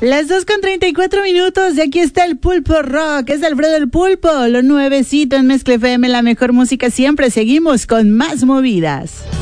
Las 2:34 y aquí está el Pulpo Rock, es Alfredo el Pulpo, lo nuevecito en Mezcla FM, la mejor música siempre, seguimos con más movidas.